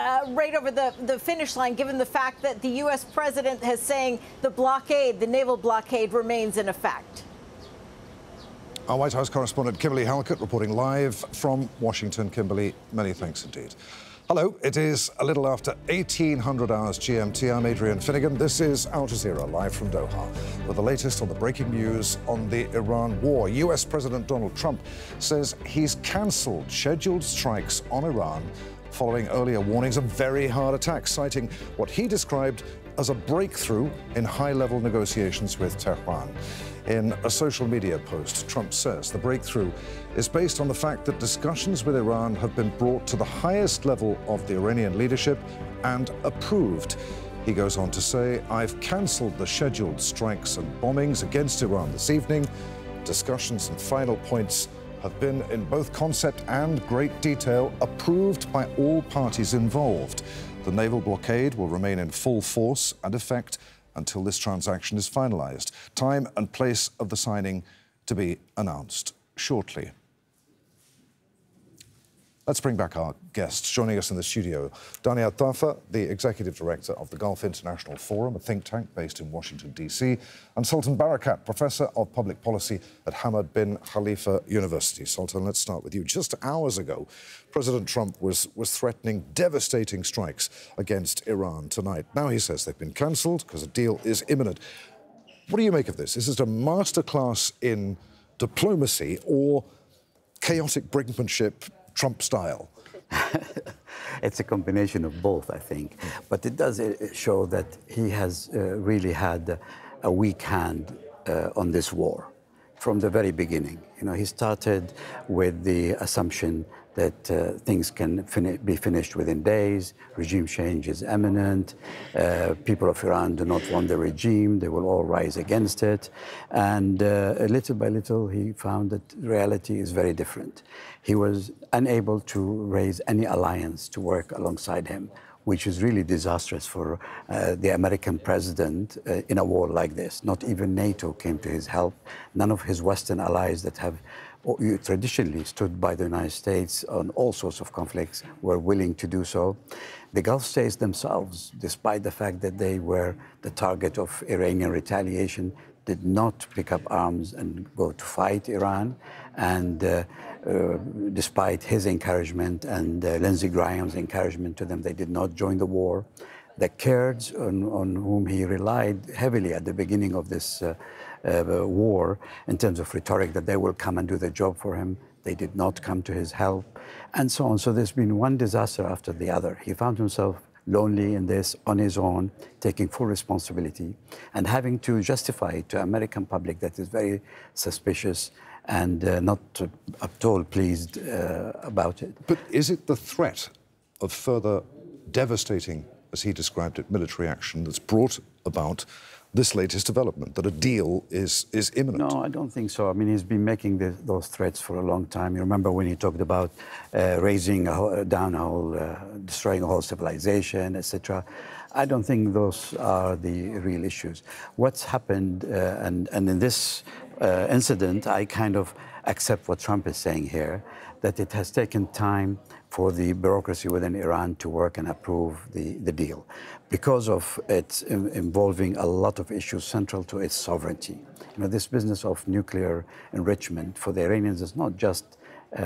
right over the finish line, given the fact that the U.S. president is saying the blockade, the naval blockade, remains in effect? Our White House correspondent Kimberly Halkett reporting live from Washington. Kimberly, many thanks indeed. Hello, it is a little after 1800 hours GMT. I'm Adrian Finnegan. This is Al Jazeera, live from Doha, with the latest on the breaking news on the Iran war. US President Donald Trump says he's cancelled scheduled strikes on Iran following earlier warnings of very hard attacks, citing what he described as a breakthrough in high-level negotiations with Tehran. In a social media post, Trump says the breakthrough is based on the fact that discussions with Iran have been brought to the highest level of the Iranian leadership and approved. He goes on to say, I've cancelled the scheduled strikes and bombings against Iran this evening. Discussions and final points have been, in both concept and great detail, approved by all parties involved. The naval blockade will remain in full force and effect until this transaction is finalised. Time and place of the signing to be announced shortly. Let's bring back our guests. Joining us in the studio, Dania Tafa, the Executive Director of the Gulf International Forum, a think tank based in Washington, D.C., and Sultan Barakat, Professor of Public Policy at Hamad bin Khalifa University. Sultan, let's start with you. Just hours ago, President Trump was threatening devastating strikes against Iran tonight. Now he says they've been cancelled because a deal is imminent. What do you make of this? Is it a masterclass in diplomacy or chaotic brinkmanship, Trump style? It's a combination of both, I think. But it does show that he has really had a weak hand on this war from the very beginning. You know, he started with the assumption that things can be finished within days, regime change is imminent, people of Iran do not want the regime, they will all rise against it. And little by little, he found that reality is very different. He was unable to raise any alliance to work alongside him, which is really disastrous for the American president in a war like this. Not even NATO came to his help. None of his Western allies that have traditionally stood by the United States on all sorts of conflicts were willing to do so. The Gulf states themselves, despite the fact that they were the target of Iranian retaliation, did not pick up arms and go to fight Iran. And despite his encouragement and Lindsey Graham's encouragement to them, they did not join the war. The Kurds, on whom he relied heavily at the beginning of this war, in terms of rhetoric, that they will come and do the job for him, they did not come to his help, and so on. So there's been one disaster after the other. He found himself lonely in this, on his own, taking full responsibility, and having to justify it to American public that is very suspicious and not at all pleased about it. But is it the threat of further devastating, as he described it, military action that's brought about this latest development, that a deal is imminent? No, I don't think so. I mean, he's been making those threats for a long time. You remember when he talked about destroying a whole civilization, etc. I don't think those are the real issues. What's happened, and in this incident, I kind of accept what Trump is saying here, that it has taken time for the bureaucracy within Iran to work and approve the deal because of it involving a lot of issues central to its sovereignty. You know, this business of nuclear enrichment for the Iranians is not just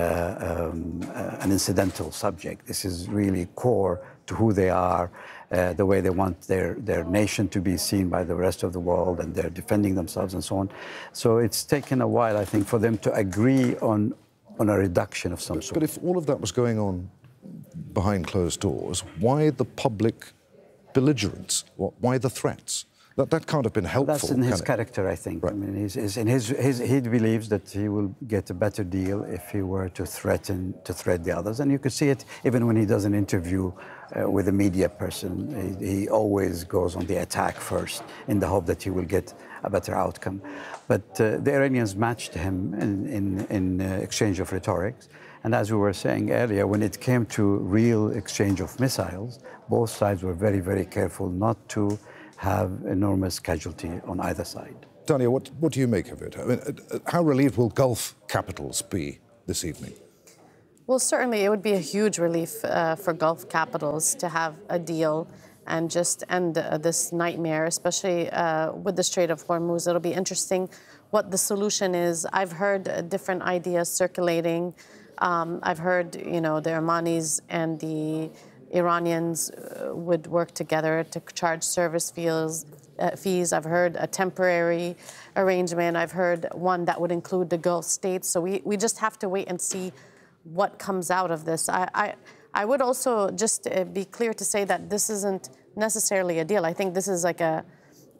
an incidental subject. This is really core to who they are, the way they want their nation to be seen by the rest of the world, and they're defending themselves and so on. So it's taken a while, I think, for them to agree on a reduction of some sort. But if all of that was going on behind closed doors, why the public belligerence? Why the threats? That can't have been helpful. That's in his character, I think. Right. I mean, he believes that he will get a better deal if he were to threat the others. And you could see it even when he does an interview with a media person. He always goes on the attack first in the hope that he will get a better outcome. But the Iranians matched him in exchange of rhetorics. And as we were saying earlier, when it came to real exchange of missiles, both sides were very, very careful not to have enormous casualty on either side. Dania, what do you make of it? I mean, how relieved will Gulf capitals be this evening? Well, certainly it would be a huge relief for Gulf capitals to have a deal and just end this nightmare, especially with the Strait of Hormuz. It'll be interesting what the solution is. I've heard different ideas circulating. I've heard, the Omanis and the Iranians would work together to charge service fees. I've heard a temporary arrangement. I've heard one that would include the Gulf states. So we just have to wait and see what comes out of this. I would also just be clear to say that this isn't necessarily a deal. I think this is like an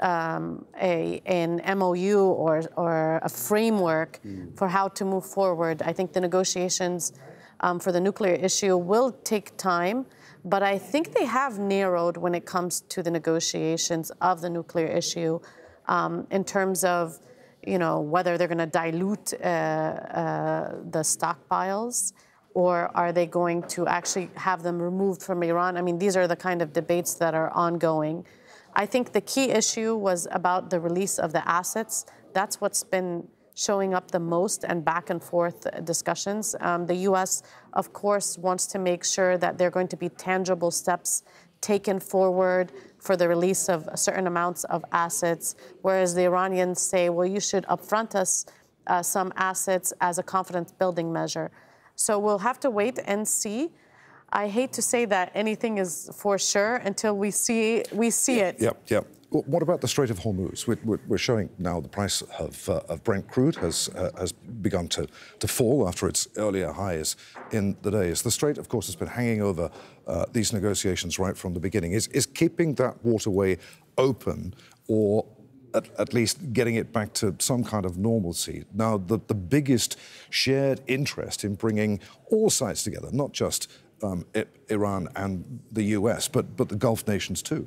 MOU or a framework for how to move forward. I think the negotiations for the nuclear issue will take time, but I think they have narrowed when it comes to the negotiations of the nuclear issue in terms of, whether they're going to dilute the stockpiles, or are they going to actually have them removed from Iran? I mean, these are the kind of debates that are ongoing. I think the key issue was about the release of the assets. That's what's been showing up the most, and back and forth discussions. The U.S., of course, wants to make sure that there are going to be tangible steps taken forward for the release of certain amounts of assets, whereas the Iranians say, well, you should upfront us some assets as a confidence-building measure. So we'll have to wait and see. I hate to say that anything is for sure until we see it. Yeah. Well, what about the Strait of Hormuz? We're showing now the price of Brent crude has begun to fall after its earlier highs in the days. The Strait, of course, has been hanging over these negotiations right from the beginning. Is keeping that waterway open, or at least getting it back to some kind of normalcy, now the biggest shared interest in bringing all sides together, not just Iran and the US, but the Gulf nations too?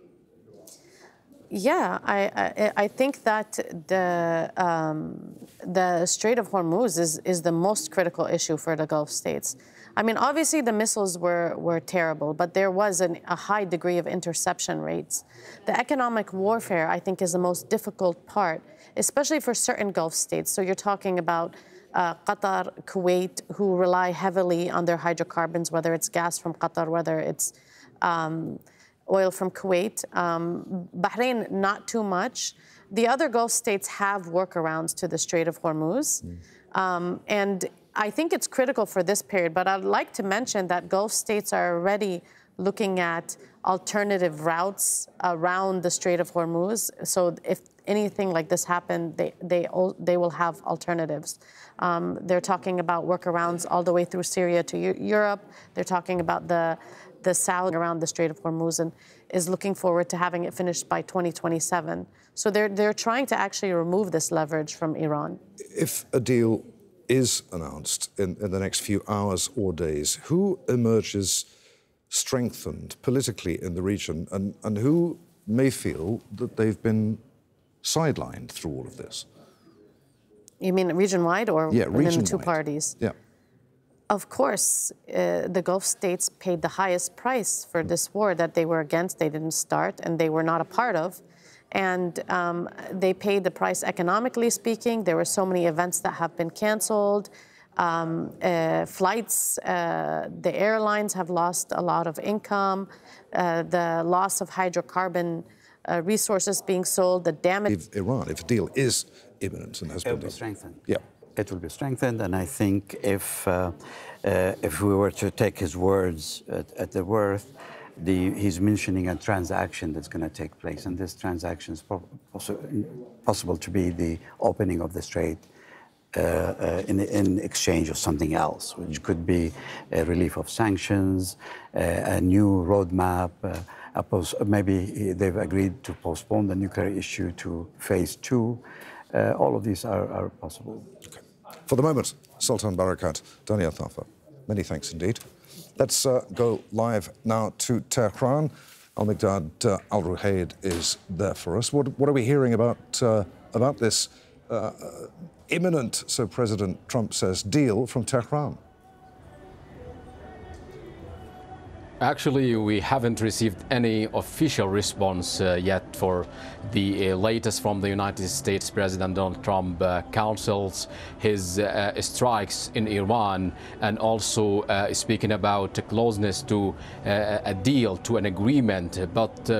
Yeah, I think that the Strait of Hormuz is the most critical issue for the Gulf states. I mean, obviously the missiles were terrible, but there was a high degree of interception rates. The economic warfare, I think, is the most difficult part, especially for certain Gulf states. So you're talking about Qatar, Kuwait, who rely heavily on their hydrocarbons, whether it's gas from Qatar, whether it's oil from Kuwait. Bahrain, not too much. The other Gulf states have workarounds to the Strait of Hormuz. And I think it's critical for this period, but I'd like to mention that Gulf states are already looking at alternative routes around the Strait of Hormuz. So if anything like this happened, they will have alternatives. They're talking about workarounds all the way through Syria to Europe. They're talking about the south around the Strait of Hormuz, and is looking forward to having it finished by 2027. So they're trying to actually remove this leverage from Iran. If a deal is announced in the next few hours or days, who emerges strengthened politically in the region, and who may feel that they've been sidelined through all of this? You mean region-wide or within the two parties? Yeah. Of course, the Gulf states paid the highest price for this war that they were against. They didn't start, and they were not a part of. And they paid the price economically speaking. There were so many events that have been canceled. Flights, the airlines have lost a lot of income. The loss of hydrocarbon resources being sold, the damage. If Iran, if a deal is imminent and has been done. It will be strengthened. Yeah. It will be strengthened, and I think if we were to take his words at their worth, he's mentioning a transaction that's going to take place, and this transaction is possible to be the opening of the strait in exchange of something else, which could be a relief of sanctions, a new roadmap. Maybe they've agreed to postpone the nuclear issue to phase 2. All of these are possible. Okay. For the moment, Sultan Barakat, Dania Thafa, many thanks indeed. Let's go live now to Tehran. Al-Miqdad Al-Ruhaid is there for us. What are we hearing about this imminent, so President Trump says, deal from Tehran? Actually, we haven't received any official response yet for the latest from the United States President Donald Trump counsels his strikes in Iran, and also speaking about closeness to a deal, to an agreement. But